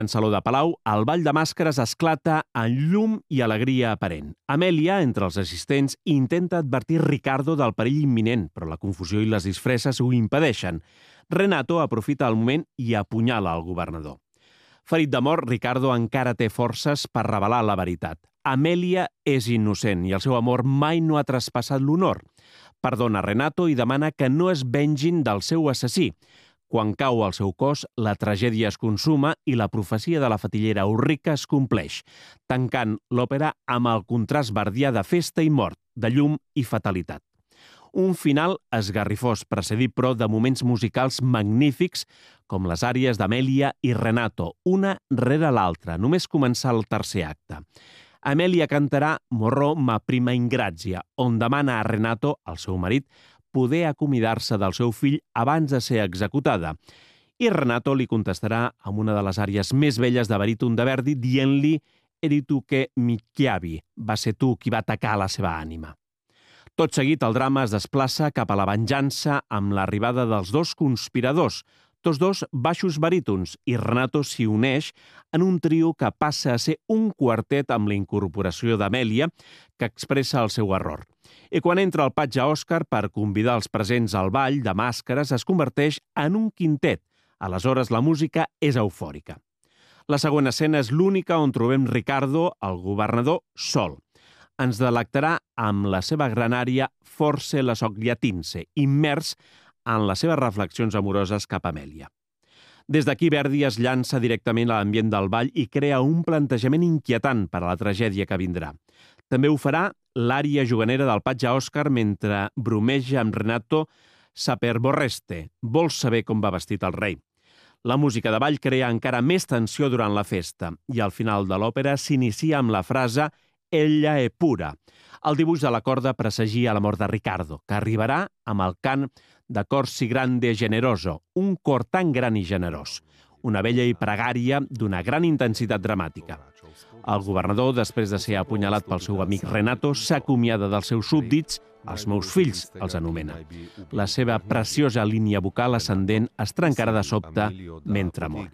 En Saló de Palau, el ball de màscares esclata en llum i alegria aparent. Amèlia, entre els assistents, intenta advertir Ricardo del perill imminent, però la confusió i les disfresses ho impedeixen. Renato aprofita el moment i apunyala el governador. Ferit de mort, Ricardo encara té forces per revelar la veritat. Amèlia és innocent i el seu amor mai no ha traspassat l'honor. Perdona Renato i demana que no es vengin del seu assassí. Quan cau al seu cos, la tragèdia es consuma i la profecia de la fatillera Ulrica es compleix, tancant l'òpera amb el contrast verdià de festa i mort, de llum i fatalitat. Un final esgarrifós, precedit però de moments musicals magnífics com les àries d'Amèlia i Renato, una rere l'altra, només començar el tercer acte. Amèlia cantarà Morrò ma prima ingrazia, on demana a Renato, el seu marit, poder acomiadar-se del seu fill abans de ser executada. I Renato li contestarà amb una de les àries més belles de baríton de Verdi, dient-li «Eri tu che mi chiavi», va ser tu qui va atacar la seva ànima. Tot seguit, el drama es desplaça cap a la venjança amb l'arribada dels dos conspiradors, tots dos baixos barítons, i Renato s'hi uneix en un trio que passa a ser un quartet amb la incorporació d'Amèlia, que expressa el seu error. I quan entra el patge Òscar per convidar els presents al ball de màscares, es converteix en un quintet. Aleshores, la música és eufòrica. La següent escena és l'única on trobem Ricardo, el governador, sol. Ens delectarà amb la seva gran ària Forse la Sogliatinse, immers en les seves reflexions amoroses cap a Amèlia. Des d'aquí, Verdi es llança directament a l'ambient del ball i crea un plantejament inquietant per a la tragèdia que vindrà. També ho farà l'ària juganera del patge Òscar mentre bromeja amb Renato Saper vorreste, vols saber com va vestit el rei. La música de ball crea encara més tensió durant la festa i al final de l'òpera s'inicia amb la frase «Ella è pura». El dibuix de la corda presagia la mort de Ricardo, que arribarà amb el cant de cor si grande e generoso, un cor tan gran i generós, una vella i pregària d'una gran intensitat dramàtica. El governador, després de ser apunyalat pel seu amic Renato, s'acomiada dels seus súbdits, els meus fills, els anomena. La seva preciosa línia vocal ascendent es trencarà de sobte mentre mor.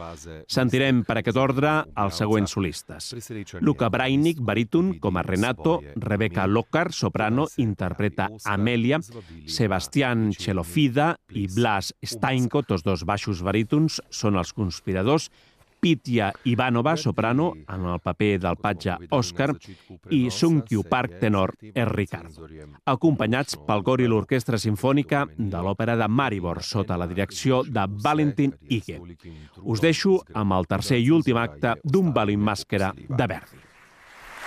Sentirem per aquest ordre els següents solistes. Luca Brainic, baríton, com a Renato, Rebecca Lockhart, soprano, interpreta Amèlia, Sebastián Chelofida i Blas Stainko, tots dos baixos barítons, són els conspiradors, Pitya Ivanova, soprano, en el paper del patge Òscar, i Sung-Kyu Park, tenor, és Ricardo, acompanyats pel cor i l'orquestra simfònica de l'òpera de Maribor, sota la direcció de Valentin Ige. Us deixo amb el tercer i últim acte d'un ball en màscara de Verdi.